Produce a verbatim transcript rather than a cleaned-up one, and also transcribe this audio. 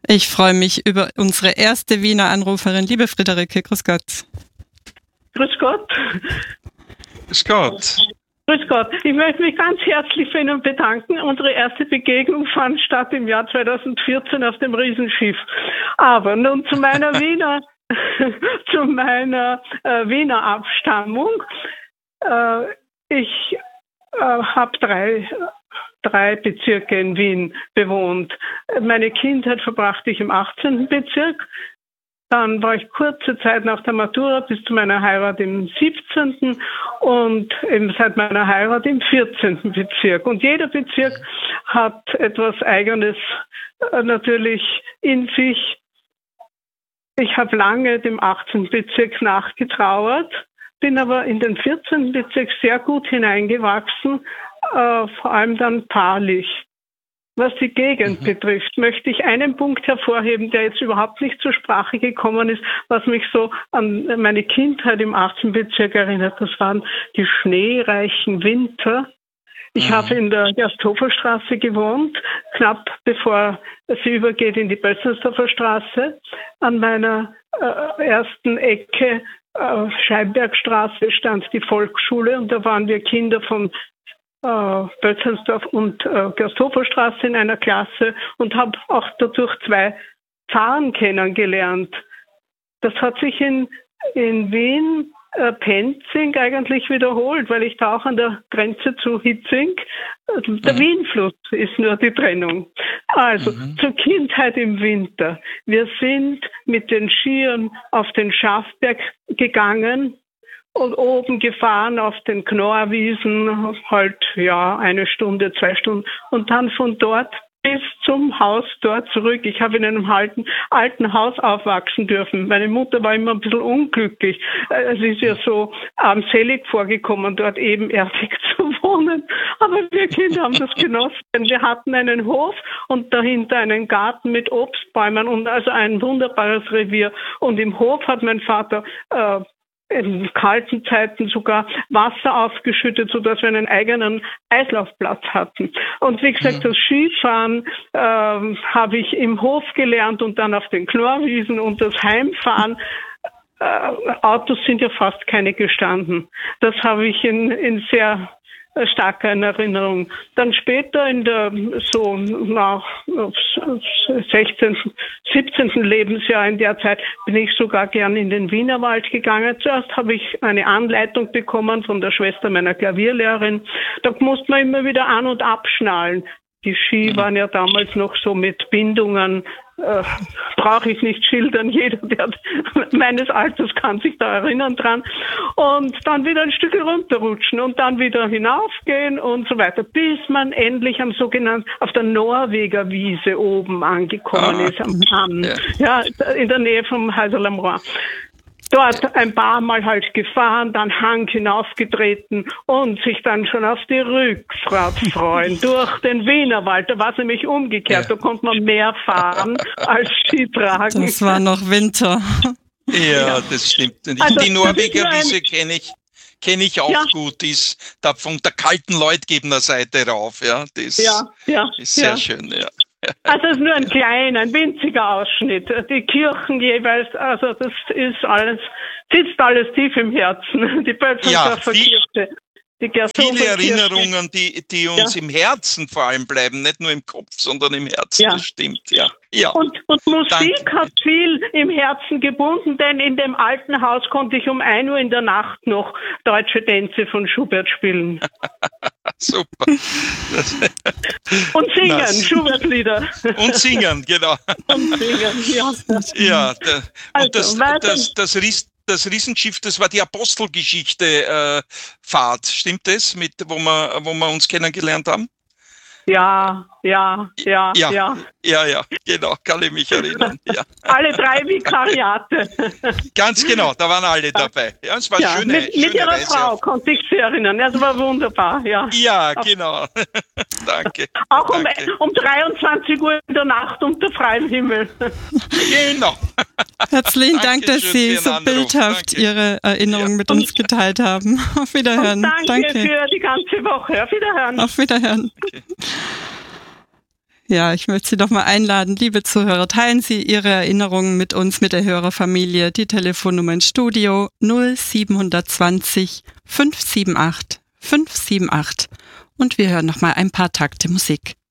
Ich freue mich über unsere erste Wiener Anruferin, liebe Friederike. Grüß Gott. Grüß Gott. Grüß Gott. Grüß Gott. Ich möchte mich ganz herzlich für Ihnen bedanken. Unsere erste Begegnung fand statt im Jahr zweitausendvierzehn auf dem Riesenschiff. Aber nun zu meiner Wiener, zu meiner äh, Wiener Abstammung. Äh, ich äh, habe drei, drei Bezirke in Wien bewohnt. Meine Kindheit verbrachte ich im achtzehnten Bezirk. Dann war ich kurze Zeit nach der Matura bis zu meiner Heirat im siebzehnten und eben seit meiner Heirat im vierzehnten Bezirk. Und jeder Bezirk hat etwas Eigenes äh, natürlich in sich. Ich habe lange dem achtzehnten Bezirk nachgetrauert, bin aber in den vierzehnten Bezirk sehr gut hineingewachsen, äh, vor allem dann paarlich. Was die Gegend mhm. betrifft, möchte ich einen Punkt hervorheben, der jetzt überhaupt nicht zur Sprache gekommen ist, was mich so an meine Kindheit im achtzehnten Bezirk erinnert. Das waren die schneereichen Winter. Ich mhm. habe in der Gersthoferstraße gewohnt, knapp bevor sie übergeht in die Bötzensdorfer Straße. An meiner äh, ersten Ecke äh, Scheinbergstraße stand die Volksschule und da waren wir Kinder von Bötzensdorf und äh, Gersthoferstraße in einer Klasse und habe auch dadurch zwei Pfarren kennengelernt. Das hat sich in, in Wien, äh, Penzing eigentlich wiederholt, weil ich da auch an der Grenze zu Hitzing, äh, der mhm. Wienfluss ist nur die Trennung. Also mhm. zur Kindheit im Winter. Wir sind mit den Skiern auf den Schafberg gegangen, und oben gefahren auf den Knorrwiesen, halt, ja, eine Stunde, zwei Stunden. Und dann von dort bis zum Haus dort zurück. Ich habe in einem alten, alten Haus aufwachsen dürfen. Meine Mutter war immer ein bisschen unglücklich. Es ist ja so armselig vorgekommen, dort ebenerdig zu wohnen. Aber wir Kinder haben das genossen. Wir hatten einen Hof und dahinter einen Garten mit Obstbäumen und also ein wunderbares Revier. Und im Hof hat mein Vater äh, in kalten Zeiten sogar Wasser aufgeschüttet, sodass wir einen eigenen Eislaufplatz hatten. Und wie gesagt, ja. das Skifahren äh, habe ich im Hof gelernt und dann auf den Knorrwiesen und das Heimfahren. Äh, Autos sind ja fast keine gestanden. Das habe ich in, in sehr starker in Erinnerung. Dann später in der, so nach sechzehnten, siebzehnten Lebensjahr in der Zeit bin ich sogar gern in den Wienerwald gegangen. Zuerst habe ich eine Anleitung bekommen von der Schwester meiner Klavierlehrerin. Da musste man immer wieder an- und abschnallen. Die Ski waren ja damals noch so mit Bindungen, äh, brauche ich nicht schildern, jeder der meines Alters kann sich da erinnern dran. Und dann wieder ein Stück runterrutschen und dann wieder hinaufgehen und so weiter, bis man endlich am sogenannten, auf der Norweger Wiese oben angekommen ah, ist, am Hamm, ja. ja, in der Nähe vom Heiser am Rohr. Dort ein paar Mal halt gefahren, dann Hang hinaufgetreten und sich dann schon auf die Rückfahrt freuen durch den Wienerwald. Da war es nämlich umgekehrt, ja. da konnte man mehr fahren als Skitragen. Das war noch Winter. Ja, ja. das stimmt. Also, die Norweger Wiese kenne ich, kenne ich auch ja. gut. Die ist da von der kalten Leutgebener Seite rauf. Ja, das ja, ja, ist sehr ja. schön. Ja. Also es ist nur ein kleiner, ein winziger Ausschnitt. Die Kirchen jeweils, also das ist alles, sitzt alles tief im Herzen. Die Bötzensdorfer ja, Kirche. Die viele Erinnerungen, die, die uns ja. im Herzen vor allem bleiben, nicht nur im Kopf, sondern im Herzen, ja. das stimmt, ja. ja. Und, und Musik Danke. hat viel im Herzen gebunden, denn in dem alten Haus konnte ich um ein Uhr in der Nacht noch deutsche Tänze von Schubert spielen. Super. Und singen, das. Schubert-Lieder. Und singen, genau. Und singen, ja. Ja, da, also, und das, das, das Ries Das Riesenschiff, das war die Apostelgeschichte äh, Fahrt, stimmt das, mit wo wir, wo wir uns kennengelernt haben? Ja, ja, ja, ja, ja, ja, ja, genau, kann ich mich erinnern. Ja. Alle drei Vikariate. Ganz genau, da waren alle dabei. Ja, es war ja, schöne, mit, schöne mit ihrer Reise Frau konnte ich sie erinnern. Das war wunderbar, ja. Ja, genau. Danke. Auch um, danke. um dreiundzwanzig Uhr in der Nacht unter freiem Himmel. Genau. Herzlichen Dank, dass Sie so Anruf. bildhaft danke. Ihre Erinnerungen ja. mit uns geteilt haben. Auf Wiederhören. Und danke, danke für die ganze Woche. Auf Wiederhören. Auf Wiederhören. Okay. Ja, ich möchte Sie doch mal einladen, liebe Zuhörer, teilen Sie Ihre Erinnerungen mit uns, mit der Hörerfamilie. Die Telefonnummer ins Studio null sieben zwei null fünf sieben acht fünf sieben acht und wir hören noch mal ein paar Takte Musik.